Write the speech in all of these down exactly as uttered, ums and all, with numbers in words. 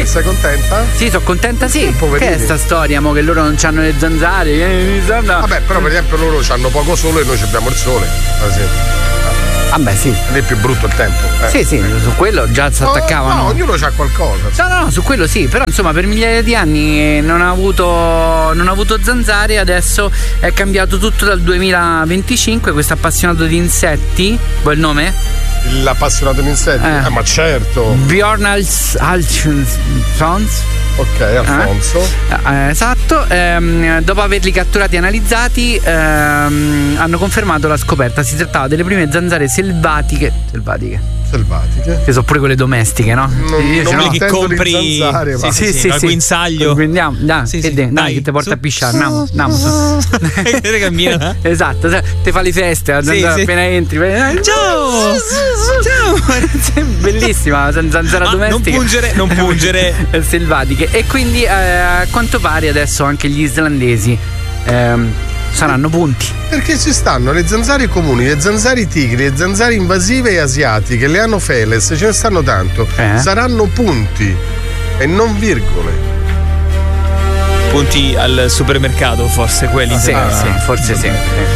sei contenta? Sì, sono contenta, sì. Poverini. Che è sta storia, mo, che loro non hanno le zanzare? Eh, Vabbè, però per esempio loro hanno poco sole e noi abbiamo il sole, ad esempio. Vabbè, sì. Ed è più brutto il tempo. Eh. Sì, sì, su quello già si attaccavano. No, no, ognuno c'ha qualcosa. No, no, no, su quello sì, però insomma per migliaia di anni non ha avuto non ha avuto zanzare, adesso è cambiato tutto dal duemilaventicinque, questo appassionato di insetti, vuoi il nome? L'appassionato di insetti? Eh, eh ma certo. Bjorn Alfons. Ok, Alfonso. Eh, eh, esatto. Ehm, dopo averli catturati e analizzati, ehm, hanno confermato la scoperta. Si trattava delle prime zanzare selvatiche. Selvatiche. Selvatiche. Che sono pure quelle domestiche, no? Non, Io non no. che compri zanzare, sì, sì, sì, sì, al sì. guinzaglio. Andiamo, dai, sì, che sì. dai, Dai, che ti porta su. a pisciare. Andiamo, andiamo. Che cammina. Esatto, te fa le feste, sì, sì. Appena entri. Ciao! Ciao! Bellissima, zanzara ah, domestica. Non pungere, non pungere. Selvatiche. E quindi eh, a quanto pare adesso anche gli islandesi ehm, saranno punti. Perché ci stanno le zanzare comuni, le zanzare tigri, le zanzare invasive e asiatiche, le anopheles, ce ne stanno tanto. Eh? Saranno punti e non virgole. Punti al supermercato, forse quelli. Ah, sì, ah, sì, forse sì.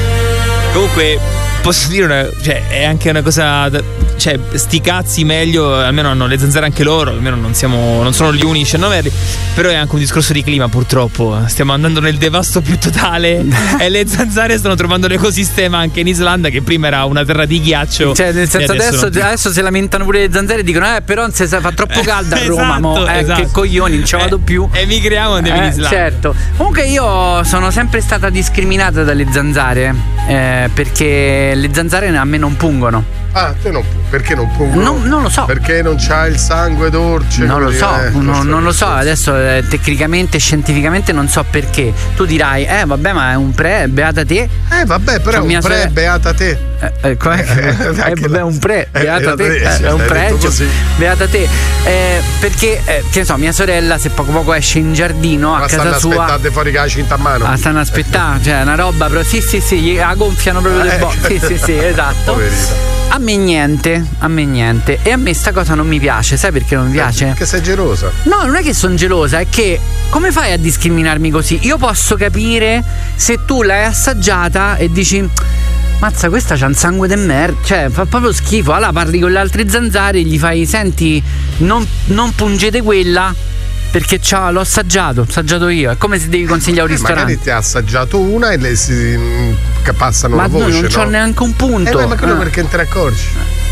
Comunque posso dire una, cioè è anche una cosa da, cioè sti cazzi meglio, almeno hanno le zanzare anche loro, almeno non siamo non sono gli unici a non averli, però è anche un discorso di clima, purtroppo stiamo andando nel devasto più totale e le zanzare stanno trovando l'ecosistema anche in Islanda, che prima era una terra di ghiaccio, cioè nel senso adesso, adesso, adesso si lamentano pure le zanzare e dicono eh però se fa troppo caldo a Roma, esatto, mo, eh, esatto. che coglioni, non ci vado eh, più e emigriamo e andiamo eh, in Islanda. Certo. Comunque io sono sempre stata discriminata dalle zanzare, eh, perché le zanzare a me non pungono. Ah, te non pu- perché non pungono? Non, non lo so. Perché non c'ha il sangue dolce? Non lo so, eh, no, non lo so, adesso eh, tecnicamente, sceentificamente non so perché. Tu dirai, eh vabbè, ma è un pre, beata te. Eh vabbè, però Cioè, è mia un pre, sorella- beata te. Eh, eh, com'è? Eh, Eh, anche vabbè, la- un pre, eh, beata te, beata te, eh, è un hai detto pregio, così. beata te. Eh, perché, eh, che ne so, mia sorella se poco poco esce in giardino Ma a stanno casa sua. aspettate fuori che ha la cinta a mano. Ah, stanno aspettando, cioè una roba però. Sì, sì, sì, gli la gonfiano proprio del Eh. bo- Sì, sì, sì, esatto. Poverina. A me niente, a me niente. E a me sta cosa non mi piace, sai perché non mi piace? Che sei gelosa. No, non è che sono gelosa, è che come fai a discriminarmi così? Io posso capire se tu l'hai assaggiata e dici mazza, questa c'ha un sangue de merda, cioè fa proprio schifo. Allora parli con le altre zanzare e gli fai senti, non, non pungete quella perché c'ha, l'ho assaggiato, assaggiato io. È come se devi consigliare un Eh, ristorante. magari ti ha assaggiato una e le si mm, che passano Ma la voce. no, non c'ho no? neanche un punto. Eh, ma quello Ah. perché non te ne accorgi.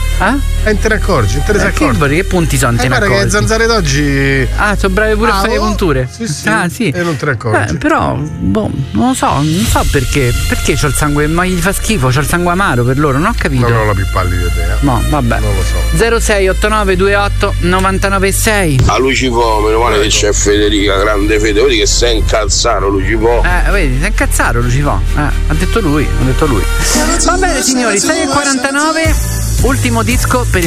Eh? E non te ne accorgi, non te ne sei Eh, che, accorgi. che punti sono? Te Eh, ne guarda che le accorgi? zanzare d'oggi. Ah, sono brave pure Ah, a fare le oh, punture. sì, sì. Ah, sì. E non te ne accorgi. Eh, però, boh, non lo so, non so perché. Perché c'ho il sangue, ma gli fa schifo, c'ho il sangue amaro per loro, non ho capito. Non ho la più pallida idea. No, vabbè. Non lo so. zero sei otto nove due otto nove nove sei. A Lucifò, meno male che c'è Federica, grande Fede, vedi che sei incazzato Lucifò. Eh, vedi, si è incazzato Lucifò. Eh, ha detto lui, ha detto lui. Va bene signori, sei e quarantanove, ultimo disco per il